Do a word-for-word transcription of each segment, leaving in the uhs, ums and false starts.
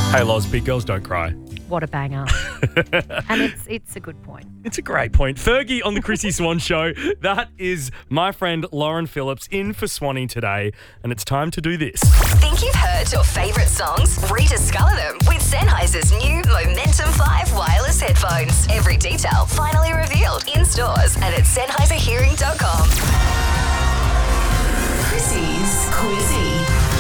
Hey, Loz, big girls don't cry. What a banger. And it's it's a good point. It's a great point. Fergie on the Chrissy Swan Show. That is my friend Lauren Phillips in for Swanee today, and it's time to do this. Think you've heard your favourite songs? Rediscover them with Sennheiser's new Momentum five wireless headphones. Every detail finally revealed in stores and at Sennheiser Hearing dot com. Chrissy's Quizzy.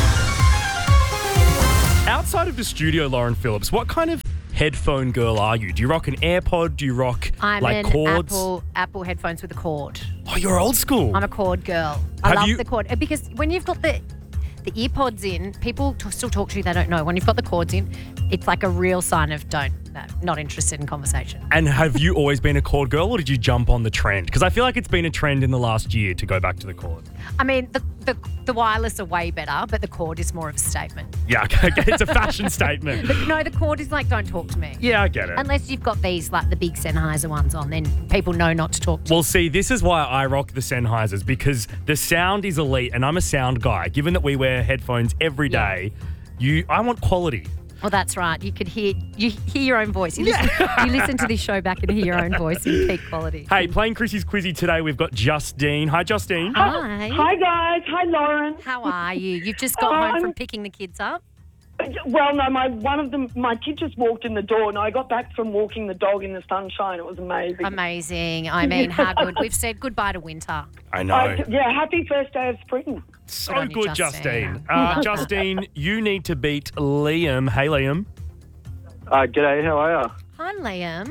Outside of the studio, Lauren Phillips, what kind of headphone girl are you? Do you rock an AirPod? Do you rock I'm like an cords? Apple Apple headphones with a cord. Oh, you're old school. I'm a cord girl. I Have love you- the cord because when you've got the the ear pods in, people t- still talk to you. They don't know. When you've got the cords in, it's like a real sign of don't, no, not interested in conversation. And have you always been a cord girl, or did you jump on the trend? Because I feel like it's been a trend in the last year to go back to the cord. I mean, the, the the wireless are way better, but the cord is more of a statement. Yeah, okay, it's a fashion statement. But no, the cord is like, don't talk to me. Yeah, I get it. Unless you've got these, like the big Sennheiser ones on, then people know not to talk to Well, see, this is why I rock the Sennheisers, because the sound is elite, and I'm a sound guy. Given that we wear headphones every Yeah. day, you, I want quality. Well, that's right. You could hear you hear your own voice. You listen, you listen to this show back and hear your own voice in peak quality. Hey, playing Chrissy's Quizzy today, we've got Justine. Hi, Justine. Hi. Hi guys, hi Lauren. How are you? You've just got Oh, home from I'm- picking the kids up? Well, no, my one of them, my kid just walked in the door, and I got back from walking the dog in the sunshine. It was amazing. Amazing. I mean, how good. We've said goodbye to winter. I know. I- yeah, happy first day of spring. so Good on good, you, Justine. Justine. Uh, Justine, you need to beat Liam. Hey, Liam. Uh, g'day, how are you? Hi, Liam.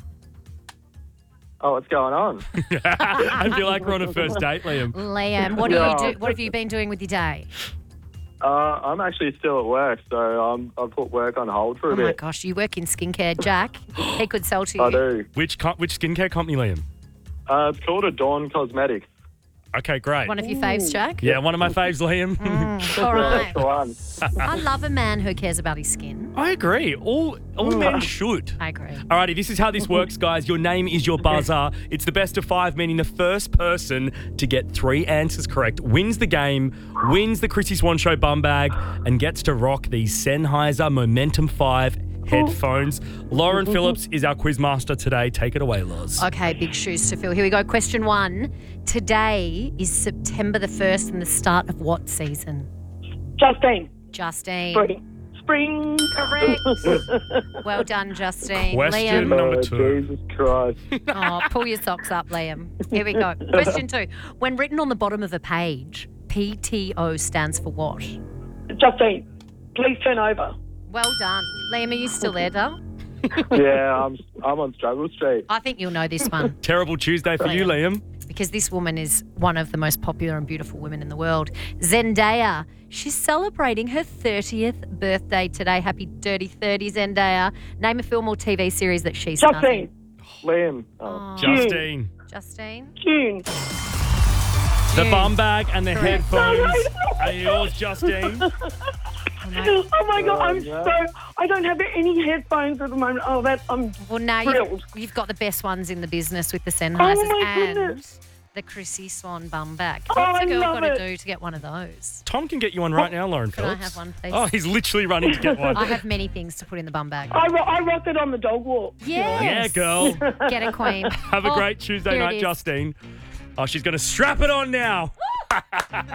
Oh, what's going on? I feel like we're on a first date, Liam. Liam, what do Yeah. you do? What have you been doing with your day? Uh, I'm actually still at work, so um, I've put work on hold for a Oh my bit. gosh, you work in skincare, Jack. He could sell to you. I do. Which co- which skincare company, Liam? Uh, it's called Adorn Cosmetics. Okay, great. One of your faves, Jack? Yeah, one of my faves, Liam. All right. That's the one. I love a man who cares about his skin. I agree. All all men should. I agree. Alrighty, this is how this works, guys. Your name is your buzzer. It's the best of five, meaning the first person to get three answers correct wins the game, wins the Chrissy Swan Show bum bag, and gets to rock the Sennheiser Momentum five headphones. Lauren Phillips is our quiz master today. Take it away, Loz. Okay, big shoes to fill. Here we go. Question one. Today is September the first and the start of what season? Justine, Justine. spring. Spring. Correct. Well done, Justine. Question Liam. number Oh, two. Jesus Christ. Oh, pull your socks up, Liam. Here we go. Question two. When written on the bottom of a page, P T O stands for what? Justine, please turn over. Well done. Liam, are you still there, Dale? Yeah, I'm I'm on Struggle Street. I think you'll know this one Terrible Tuesday for you, Liam. because this woman is one of the most popular and beautiful women in the world. Zendaya. She's celebrating her thirtieth birthday today. Happy dirty thirty, Zendaya. Name a film or T V series that she's Justine, Liam. Oh. Justine. Justine. June. The June. bum bag and the Correct. headphones are yours, Justine. Oh my God, I'm yeah. so, I don't have any headphones at the moment. Oh, that, I'm Well, now you've, thrilled. you've got the best ones in the business with the Sennheisers Oh my and goodness. the Chrissy Swan bum bag. Oh, What's a I girl love got to it. do to get one of those? Tom can get you one right now, Lauren Can I Phillips. have one, please? Oh, he's literally running to get one. I have many things to put in the bum bag. I, ro- I rock it on the dog walk. Yes. Yeah, girl. Get a queen. Have a Oh, great Tuesday here it night, is. Justine. Oh, she's going to strap it on now.